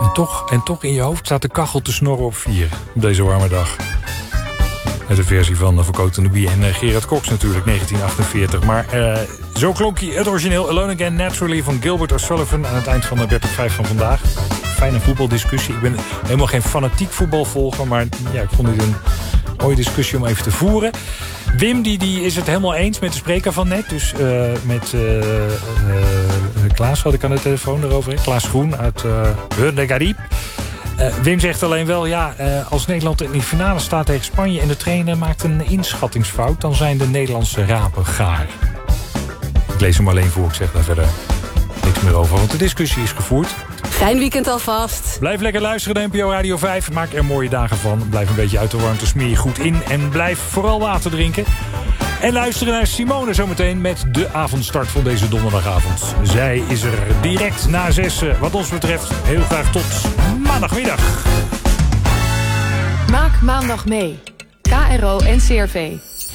En toch in je hoofd staat de kachel te snorren op 4 op deze warme dag. Met de versie van Verkoot en de Bie en Gerard Cox natuurlijk, 1948. Maar zo klonk hij het origineel Alone Again Naturally van Gilbert O'Sullivan... aan het eind van de 35 van vandaag. Fijne voetbaldiscussie. Ik ben helemaal geen fanatiek voetbalvolger... maar ja, ik vond dit een mooie discussie om even te voeren. Wim die is het helemaal eens met de spreker van net. Dus met Klaas had ik aan de telefoon erover. Klaas Groen uit de Garib. Wim zegt alleen wel, als Nederland in de finale staat tegen Spanje... en de trainer maakt een inschattingsfout... dan zijn de Nederlandse rapen gaar. Ik lees hem alleen voor, ik zeg daar verder niks meer over. Want de discussie is gevoerd. Fijn weekend alvast. Blijf lekker luisteren naar NPO Radio 5. Maak er mooie dagen van. Blijf een beetje uit de warmte, smeer je goed in. En blijf vooral water drinken. En luisteren naar Simone zometeen met de avondstart van deze donderdagavond. Zij is er direct na 6. Wat ons betreft heel graag tot maandagmiddag. Maak maandag mee. KRO en CRV.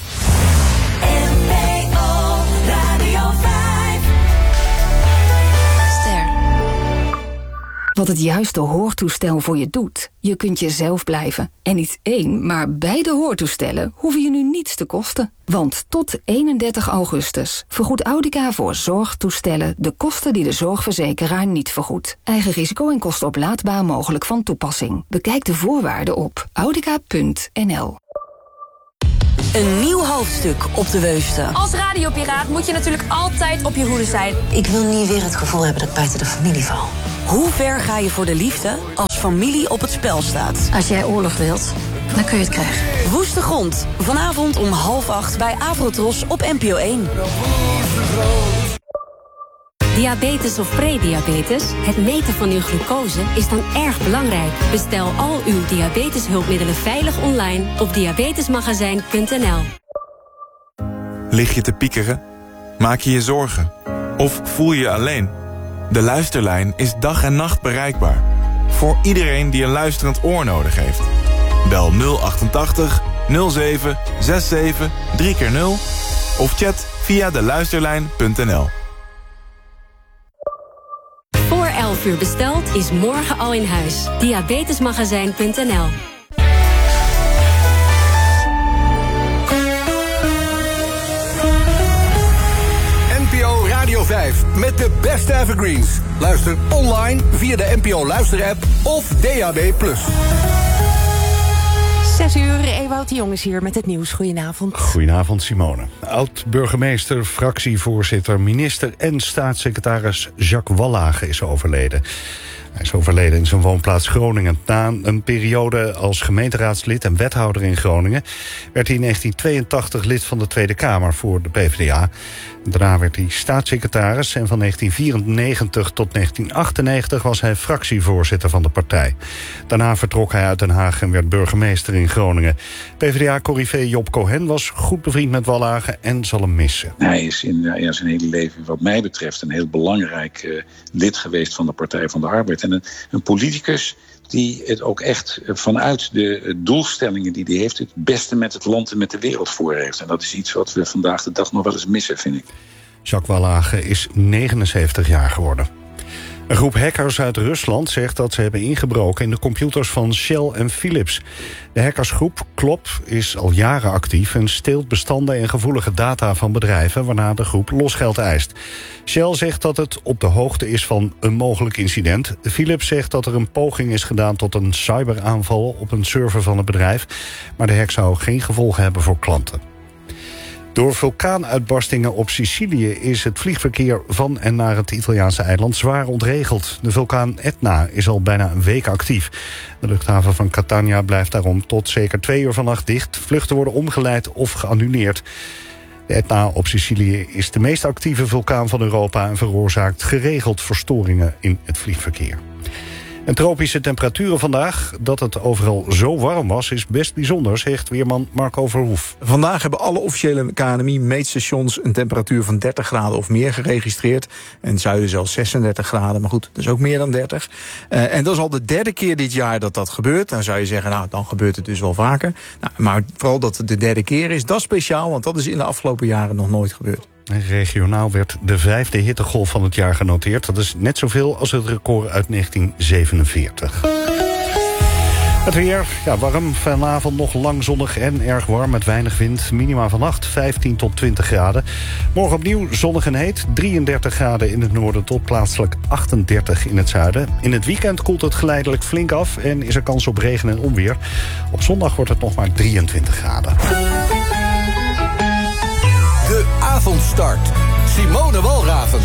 Wat het juiste hoortoestel voor je doet. Je kunt jezelf blijven. En niet 1, maar beide hoortoestellen hoeven je nu niets te kosten. Want tot 31 augustus vergoedt Audica voor zorgtoestellen... de kosten die de zorgverzekeraar niet vergoedt. Eigen risico en kosten oplaadbaar mogelijk van toepassing. Bekijk de voorwaarden op audica.nl. Een nieuw hoofdstuk op de Weuste. Als radiopiraat moet je natuurlijk altijd op je hoede zijn. Ik wil niet weer het gevoel hebben dat ik buiten de familie val. Hoe ver ga je voor de liefde als familie op het spel staat? Als jij oorlog wilt, dan kun je het krijgen. Woeste Grond, vanavond om 7:30 bij Avrotros op NPO 1. Diabetes of prediabetes, het meten van uw glucose is dan erg belangrijk. Bestel al uw diabeteshulpmiddelen veilig online op diabetesmagazijn.nl. Lig je te piekeren? Maak je je zorgen? Of voel je je alleen? De Luisterlijn is dag en nacht bereikbaar. Voor iedereen die een luisterend oor nodig heeft. Bel 088 07 67 3x0 of chat via deluisterlijn.nl. Voor 11 uur besteld is morgen al in huis. Diabetesmagazijn.nl. NPO Radio 5 met de beste evergreens. Luister online via de NPO Luister-app of DAB+. 6 uur, Ewout de Jong is hier met het nieuws. Goedenavond. Goedenavond, Simone. Oud-burgemeester, fractievoorzitter, minister en staatssecretaris Jacques Wallage is overleden. Hij is overleden in zijn woonplaats Groningen. Na een periode als gemeenteraadslid en wethouder in Groningen werd hij in 1982 lid van de Tweede Kamer voor de PvdA. Daarna werd hij staatssecretaris en van 1994 tot 1998 was hij fractievoorzitter van de partij. Daarna vertrok hij uit Den Haag en werd burgemeester in Groningen. PvdA-corrivé Job Cohen was goed bevriend met Wallage en zal hem missen. Hij is in zijn hele leven wat mij betreft een heel belangrijk lid geweest van de Partij van de Arbeid. En een politicus die het ook echt vanuit de doelstellingen die hij heeft het beste met het land en met de wereld voor heeft. En dat is iets wat we vandaag de dag nog wel eens missen, vind ik. Jacques Wallage is 79 jaar geworden. Een groep hackers uit Rusland zegt dat ze hebben ingebroken in de computers van Shell en Philips. De hackersgroep Klop is al jaren actief en steelt bestanden en gevoelige data van bedrijven, waarna de groep losgeld eist. Shell zegt dat het op de hoogte is van een mogelijk incident. Philips zegt dat er een poging is gedaan tot een cyberaanval op een server van het bedrijf, maar de hack zou geen gevolgen hebben voor klanten. Door vulkaanuitbarstingen op Sicilië is het vliegverkeer van en naar het Italiaanse eiland zwaar ontregeld. De vulkaan Etna is al bijna een week actief. De luchthaven van Catania blijft daarom tot zeker 2 uur vannacht dicht. Vluchten worden omgeleid of geannuleerd. De Etna op Sicilië is de meest actieve vulkaan van Europa en veroorzaakt geregeld verstoringen in het vliegverkeer. En tropische temperaturen vandaag. Dat het overal zo warm was, is best bijzonder, zegt weerman Marco Verhoef. Vandaag hebben alle officiële KNMI-meetstations een temperatuur van 30 graden of meer geregistreerd. En het zuiden zelfs 36 graden, maar goed, dat is ook meer dan 30. En dat is al de 3e keer dit jaar dat dat gebeurt. Dan zou je zeggen, nou, dan gebeurt het dus wel vaker. Nou, maar vooral dat het de 3e keer is, dat is speciaal, want dat is in de afgelopen jaren nog nooit gebeurd. En regionaal werd de 5e hittegolf van het jaar genoteerd. Dat is net zoveel als het record uit 1947. Het weer, warm. Vanavond nog lang zonnig en erg warm met weinig wind. Minima vannacht 15 tot 20 graden. Morgen opnieuw zonnig en heet. 33 graden in het noorden tot plaatselijk 38 in het zuiden. In het weekend koelt het geleidelijk flink af en is er kans op regen en onweer. Op zondag wordt het nog maar 23 graden. De avondstart. Simone Walraven.